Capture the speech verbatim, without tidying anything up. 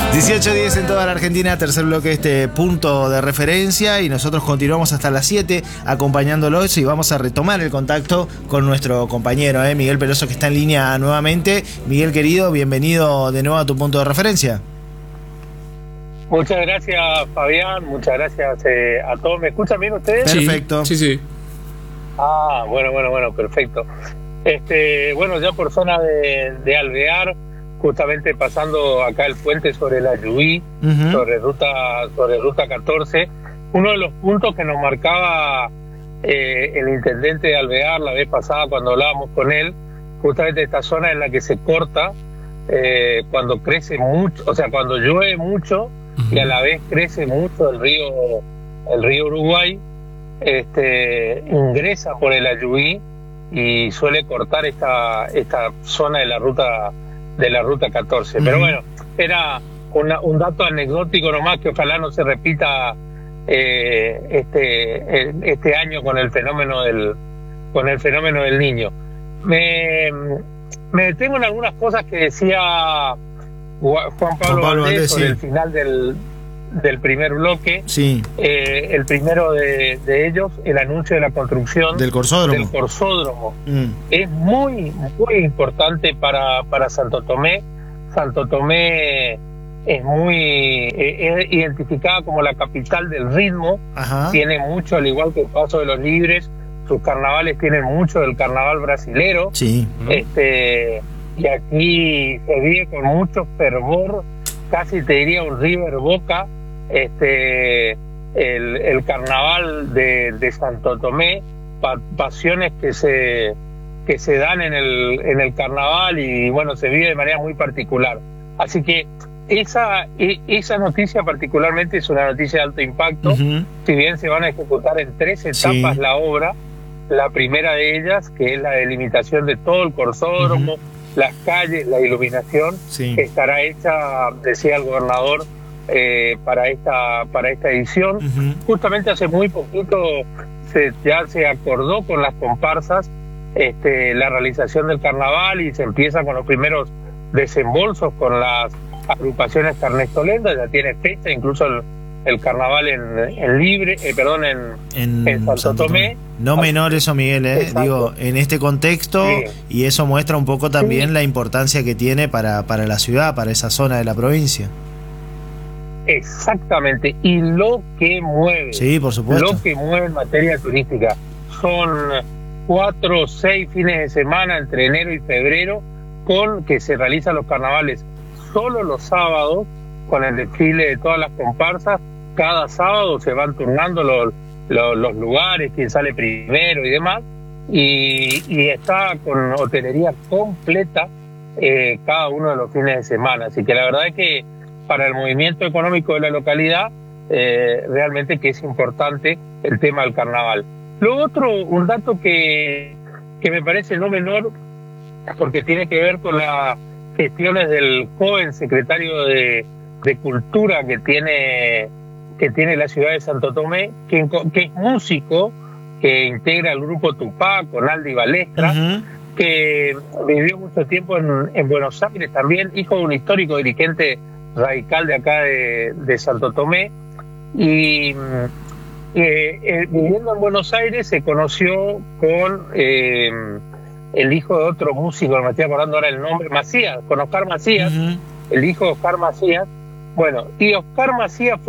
dieciocho diez en toda la Argentina, tercer bloque de este punto de referencia, y nosotros continuamos hasta las siete acompañándolos y vamos a retomar el contacto con nuestro compañero eh, Miguel Peloso, que está en línea nuevamente. Miguel querido, bienvenido de nuevo a tu punto de referencia. Muchas gracias, Fabián, muchas gracias eh, a todos. ¿Me escuchan bien ustedes? Perfecto. Sí, sí. Ah, bueno, bueno, bueno, perfecto. Este, bueno, ya por zona de, de Alvear, justamente pasando acá el puente sobre la Lluví, uh-huh. sobre ruta sobre ruta catorce, uno de los puntos que nos marcaba eh, el intendente de Alvear la vez pasada cuando hablábamos con él, justamente esta zona en la que se corta eh, cuando crece mucho, o sea, cuando llueve mucho uh-huh. y a la vez crece mucho el río el río Uruguay, este ingresa por el Ayuí y suele cortar esta esta zona de la ruta de la ruta catorce. Uh-huh. Pero bueno, era una, un dato anecdótico nomás, que ojalá no se repita eh, este este año con el fenómeno del con el fenómeno del Niño. Me, me detengo en algunas cosas que decía Juan Pablo, Juan Pablo Valdés, Valdés sobre sí. el final del del primer bloque. Sí. Eh, el primero de, de ellos, el anuncio de la construcción del corsódromo. Del corsódromo. Mm. Es muy, muy importante para, para Santo Tomé. Santo Tomé es muy eh, es identificada como la capital del ritmo. Ajá. Tiene mucho, al igual que el Paso de los Libres, sus carnavales tienen mucho del carnaval brasilero. Sí. Este, y aquí se vive con mucho fervor, casi te diría un River Boca, este el, el carnaval de, de Santo Tomé, pa, pasiones que se que se dan en el en el carnaval, y bueno, se vive de manera muy particular. Así que esa esa noticia particularmente es una noticia de alto impacto. Uh-huh. Si bien se van a ejecutar en tres etapas sí. la obra, la primera de ellas, que es la delimitación de todo el corsódromo, uh-huh. las calles, la iluminación, sí. que estará hecha, decía el gobernador, eh, para esta para esta edición. Uh-huh. Justamente hace muy poquito se, ya se acordó con las comparsas este, la realización del carnaval, y se empieza con los primeros desembolsos con las agrupaciones carnestolendas. Ya tiene fecha, incluso el, el carnaval en, en libre, eh, perdón, en, en, en Santo, Santo Tomé. Tomé. No menor eso, Miguel, ¿eh? Digo, en este contexto, sí. y eso muestra un poco también sí. la importancia que tiene para, para la ciudad, para esa zona de la provincia. Exactamente, y lo que mueve, sí, por supuesto. Lo que mueve en materia turística son cuatro o seis fines de semana entre enero y febrero, con que se realizan los carnavales solo los sábados, con el desfile de todas las comparsas. Cada sábado se van turnando los Los, los lugares, quién sale primero y demás, y, y está con hotelería completa eh, cada uno de los fines de semana. Así que la verdad es que para el movimiento económico de la localidad eh, realmente que es importante el tema del carnaval. Lo otro, un dato que, que me parece no menor, porque tiene que ver con las gestiones del joven secretario de, de Cultura que tiene que tiene la ciudad de Santo Tomé, que, que es músico, que integra el grupo Tupac con Aldi Balestra, uh-huh. que vivió mucho tiempo en, en Buenos Aires también, hijo de un histórico dirigente radical de acá de, de Santo Tomé, y eh, eh, viviendo en Buenos Aires se conoció con eh, el hijo de otro músico, me estoy acordando ahora el nombre, Macías, con Oscar Macías, uh-huh. el hijo de Oscar Macías. Bueno, y Oscar Macías fue